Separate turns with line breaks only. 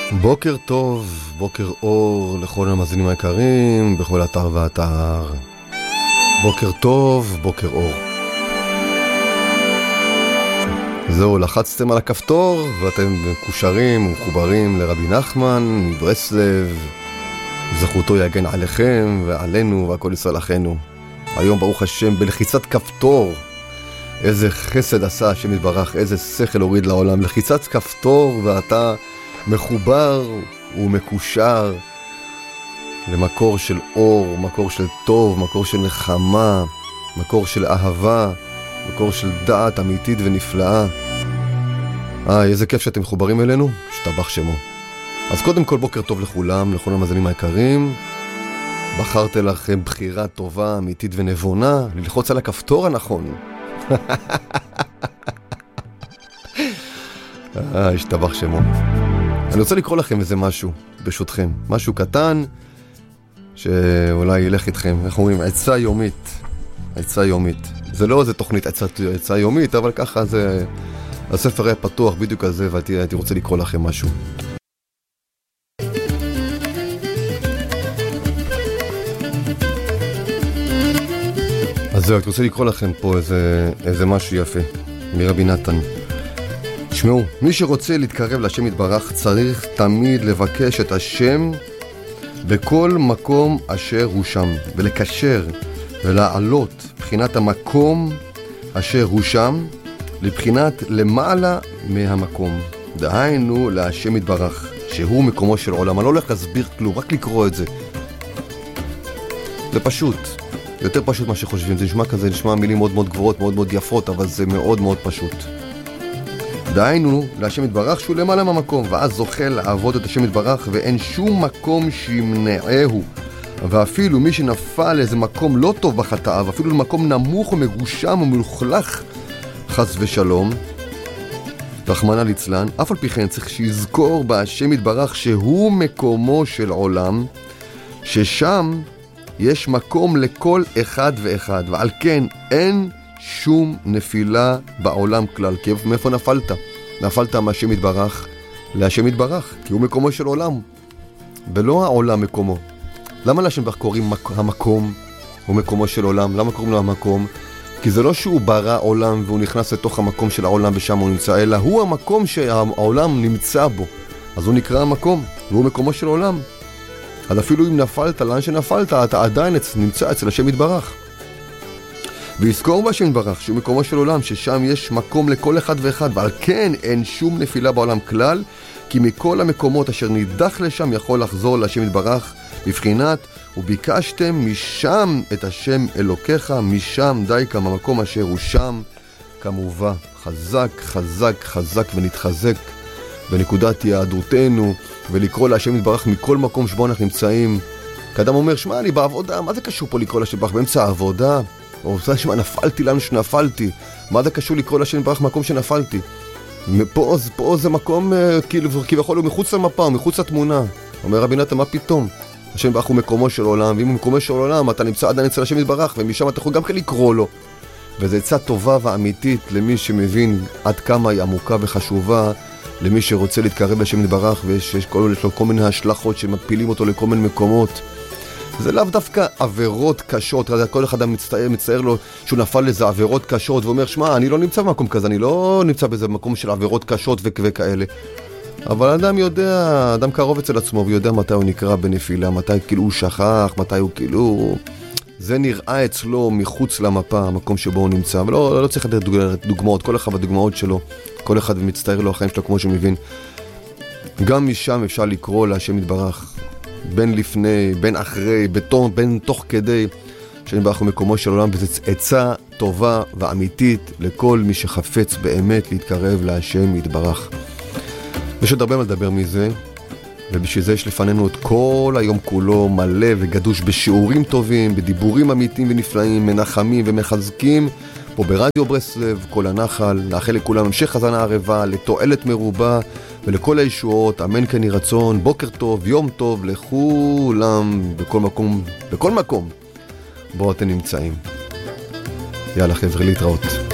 בוקר טוב, בוקר אור לכל המאזינים היקרים בכל אתר ואתר. בוקר טוב, בוקר אור. זהו, לחצתם על הכפתור ואתם מקושרים ומחוברים לרבי נחמן מברסלב. זכותו יגן עליכם ועלינו והכל ישראל אחינו. היום ברוך השם בלחיצת כפתור. איזה חסד עשה השם יתברך, איזה שכל הוריד לעולם. לחיצת כפתור ואתה מחובר ומקושר למקור של אור, מקור של טוב, מקור של נחמה, מקור של אהבה, מקור של דעת אמיתית ונפלאה. איזה כיף שאתם מחוברים אלינו, שתבח שמו. אז קודם כל בוקר טוב לכולם, לכל המאזינים היקרים. בחרתי לכם בחירה טובה, אמיתית ונבונה, ללחוץ על הכפתור הנכון. השתבח שמו. אני רוצה לקרוא לכם איזה משהו, ברשותכם. משהו קטן, שאולי ילך איתכם. איך אומרים? עצה יומית. עצה יומית. זה לא איזה תוכנית עצה יומית, אבל ככה זה... הספר היה פתוח בדיוק על זה, והייתי רוצה לקרוא לכם משהו. אז זהו, אני רוצה לקרוא לכם פה איזה משהו יפה, מרבי נתן. תשמעו, מי שרוצה להתקרב להשם יתברך צריך תמיד לבקש את השם בכל מקום אשר הוא שם, ולקשר ולעלות בחינת המקום אשר הוא שם לבחינת למעלה מהמקום. דהיינו להשם יתברך, שהוא מקומו של עולם. אני לא הולך להסביר כלום, רק לקרוא את זה. זה פשוט, יותר פשוט מה שחושבים. זה נשמע כזה, נשמע מילים מאוד מאוד גבוהות, מאוד מאוד יפות, אבל זה מאוד מאוד פשוט. דהיינו להשם יתברך שהוא למעלה מהמקום, ואז זוכה לעבוד את השם יתברך, ואין שום מקום שימנעהו. ואפילו מי שנפל לאיזה מקום לא טוב בחטאה, ואפילו למקום נמוך ומגושם ומלוכלך חס ושלום, רחמנא ליצלן, אף על פי כן צריך שיזכור בהשם יתברך שהוא מקומו של עולם, ששם יש מקום לכל אחד ואחד, ועל כן אין שום נפילה בעולם כלל. כי מאיפה נפלת? נפלת מהשם יתברך להשם יתברך, כי הוא מקומו של עולם, ולא העולם מקומו. למה להשם יתברך קוראים המקום הוא מקומו של עולם? למה קוראים לו המקום? כי זה לא שהוא ברא עולם והוא נכנס לתוך המקום של העולם ושם הוא נמצא, אלא הוא המקום שהעולם נמצא בו, אז הוא נקרא המקום, והוא מקומו של עולם. אז אפילו אם נפלת, לאן שנפלת, אתה עדיין נמצא אצל השם יתברך. ויזכור בהשם יתברך שהוא מקומו של עולם, ששם יש מקום לכל אחד ואחד, ועל כן אין שום נפילה בעולם כלל, כי מכל המקומות אשר נידח לשם יכול לחזור להשם יתברך, בבחינת וביקשתם משם את השם אלוקיך, משם די כמה מקום אשר הוא שם, כמובן. חזק, חזק, חזק ונתחזק בנקודת יהדותנו, ולקרוא להשם יתברך מכל מקום שבו אנחנו נמצאים. כאדם אומר, שמע, אני בעבודה, מה זה קשור פה לקרוא להשם יתברך באמצע העבודה? או שמע, נפלתי לנו שנפלתי, מה זה קשור לקרוא להשם יתברך מקום שנפלתי? פה זה מקום כביכול הוא מחוץ למפה, מחוץ לתמונה. אומר רבי נתן, מה פתאום? השם יתברך הוא מקומו של עולם, ואם הוא מקומו של עולם אתה נמצא עדיין אצל השם יתברך, ומשם אתה יכול גם כן לקרוא לו. וזו עצה טובה ואמיתית למי שמבין עד כמה היא עמוקה וחשובה, למי שרוצה להתקרב לשם יתברך, ויש לו כל מיני השלכות שמפילים אותו לכל מיני מקומות. זה לאו דווקא עבירות קשות, כל אחד מצטער לו שהוא נפל לזה עבירות קשות, ואומר, שמע, אני לא נמצא במקום כזה, אני לא נמצא באיזה מקום של עבירות קשות וכאלה. אבל אדם יודע, אדם קרוב אצל עצמו, ויודע מתי הוא נקרא בנפילה, מתי כאילו הוא שכח, מתי הוא כאילו... זה נראה אצלו מחוץ למפה, המקום שבו הוא נמצא. ולא צריך לתת דוגמאות, כל אחד בדוגמאות שלו, כל אחד מצטער לו החיים שלו כמו שהוא מבין. גם משם אפשר לקרוא להשם יתברך, בין לפני, בין אחרי, בין תוך כדי, השם יתברך הוא מקומו של עולם, וזו עצה טובה ואמיתית לכל מי שחפץ באמת להתקרב להשם יתברך. יש עוד הרבה מה לדבר מזה, ובשביל זה יש לפנינו את כל היום כולו מלא וגדוש בשיעורים טובים, בדיבורים אמיתיים ונפלאים, מנחמים ומחזקים, פה ברדיו ברסלב, כל הנחל. נאחל לכולם המשך חזנה ערבה, לתועלת מרובה ולכל הישועות, אמן כן יהי רצון. בוקר טוב, יום טוב לכולם, בכל מקום בו אתם נמצאים. יאללה חבר'ה, להתראות.